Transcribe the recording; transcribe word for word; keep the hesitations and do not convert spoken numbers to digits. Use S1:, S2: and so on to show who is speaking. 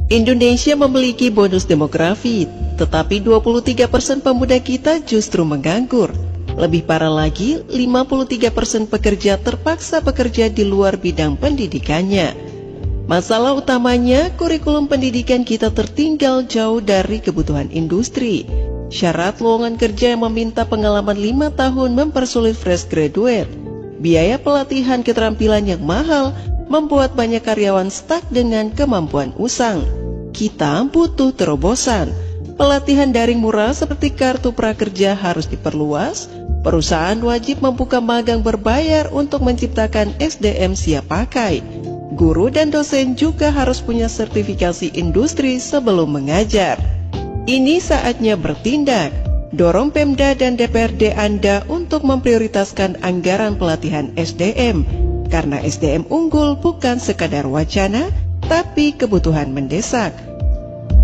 S1: Indonesia memiliki bonus demografi, tetapi dua puluh tiga persen pemuda kita justru menganggur. Lebih parah lagi, lima puluh tiga persen pekerja terpaksa bekerja di luar bidang pendidikannya. Masalah utamanya, kurikulum pendidikan kita tertinggal jauh dari kebutuhan industri. Syarat lowongan kerja yang meminta pengalaman lima tahun mempersulit fresh graduate. Biaya pelatihan keterampilan yang mahal membuat banyak karyawan stuck dengan kemampuan usang. Kita butuh terobosan. Pelatihan daring murah seperti kartu prakerja harus diperluas. Perusahaan wajib membuka magang berbayar untuk menciptakan S D M siap pakai. Guru dan dosen juga harus punya sertifikasi industri sebelum mengajar. Ini saatnya bertindak. Dorong Pemda dan D P R D Anda untuk memprioritaskan anggaran pelatihan S D M. Karena S D M unggul bukan sekadar wacana, tapi kebutuhan mendesak.